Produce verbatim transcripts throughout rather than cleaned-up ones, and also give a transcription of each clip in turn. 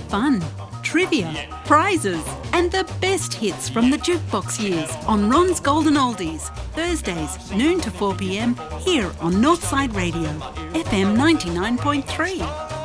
fun, trivia, prizes, and the best hits from the jukebox years on Ron's Golden Oldies, Thursdays, noon to four p m, here on Northside Radio, F M ninety-nine point three.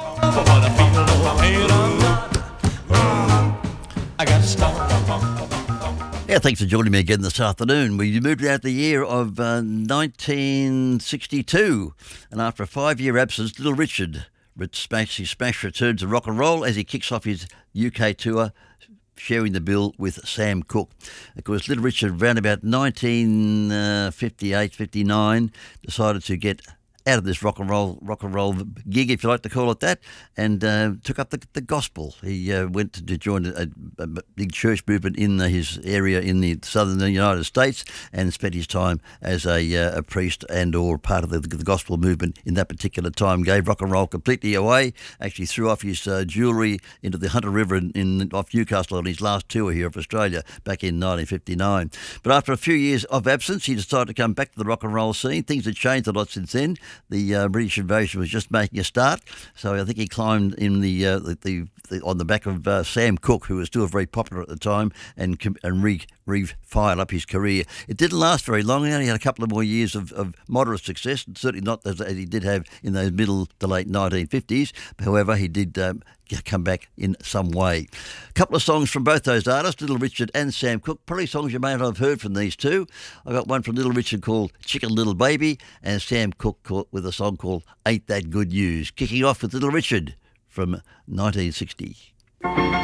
Yeah, thanks for joining me again this afternoon. We moved out the year of uh, nineteen sixty-two, and after a five-year absence, Little Richard smash, his smash returns to rock and roll as he kicks off his U K tour, sharing the bill with Sam Cooke. Of course, Little Richard, around about nineteen fifty-eight, fifty-nine, decided to get out of this rock and roll rock and roll gig, if you like to call it that, and uh, took up the, the gospel. He uh, went to, to join a, a big church movement in the, his area in the southern United States, and spent his time as a, uh, a priest and or part of the, the gospel movement in that particular time. Gave rock and roll completely away. Actually threw off his uh, jewellery into the Hunter River in, in off Newcastle on his last tour here of Australia back in nineteen fifty-nine. But after a few years of absence, he decided to come back to the rock and roll scene. Things had changed a lot since then. The uh, British invasion was just making a start, so I think he climbed in the, uh, the, the, the on the back of uh, Sam Cooke, who was still very popular at the time, and and re, re fired up his career. It didn't last very long. He only had a couple of more years of, of moderate success, and certainly not as, as he did have in those middle to late nineteen fifties. However, he did um, come back in some way. A couple of songs from both those artists, Little Richard and Sam Cooke. Probably songs you may not have heard from these two. I got one from Little Richard called Chicken Little Baby, and Sam Cooke with a song called Ain't That Good News. Kicking off with Little Richard from nineteen sixty.